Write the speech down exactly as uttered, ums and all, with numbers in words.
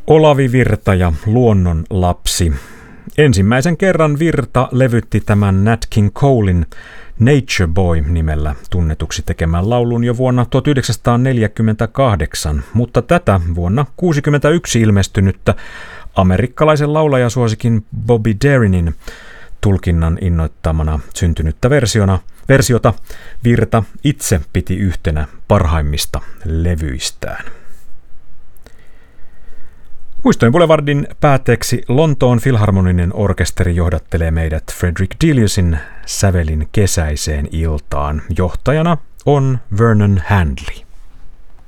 Olavi Virta ja Luonnon lapsi. Ensimmäisen kerran Virta levytti tämän Nat King Colen Nature Boy-nimellä tunnetuksi tekemän laulun jo vuonna tuhatyhdeksänsataaneljäkymmentäkahdeksan, mutta tätä vuonna tuhatyhdeksänsataakuusikymmentäyksi ilmestynyttä amerikkalaisen laulajasuosikin Bobby Darinin tulkinnan innoittamana syntynyttä versiona, versiota Virta itse piti yhtenä parhaimmista levyistään. Muistojen Boulevardin päätteeksi Lontoon Filharmoninen orkesteri johdattelee meidät Frederick Deliusin sävelin kesäiseen iltaan. Johtajana on Vernon Handley.